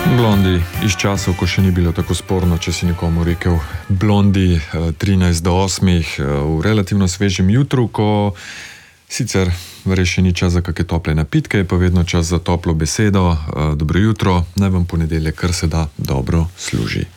Blondi iz časov, ko še ni bilo tako sporno, če si nekomu rekel blondi 13 do 8 v relativno svežem jutru, ko sicer verjetno še ni čas za kakšne tople napitke, je pa vedno čas za toplo besedo. Dobro jutro, naj vam ponedeljek kar se da dobro služi.